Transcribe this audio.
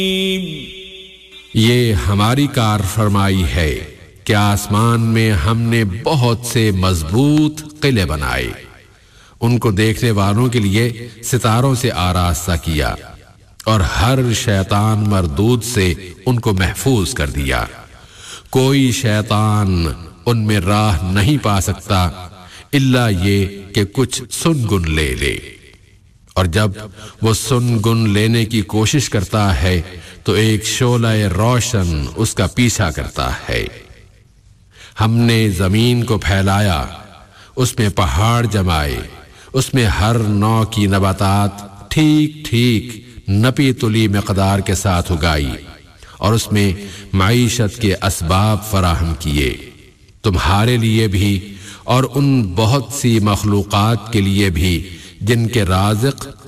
ये हमारी कार फरमाई है कि आसमान में हमने बहुत से मजबूत किले बनाए, उनको देखने वालों के लिए सितारों से आरास्ता किया और हर शैतान मरदूद से उनको महफूज कर दिया। कोई शैतान उनमें राह नहीं पा सकता इल्ला ये कि कुछ सुनगुन ले ले, और जब वो सुनगुन लेने की कोशिश करता है तो एक शोला रोशन उसका पीछा करता है। हमने जमीन को फैलाया, उसमें पहाड़ जमाए, उसमें हर नौ की नबातात ठीक ठीक नपी तुली मिक़दार के साथ उगाई और उसमें माईशत के असबाब फराहम किए, तुम्हारे लिए भी और उन बहुत सी मखलूक़ात के लिए भी जिनके राज़िक़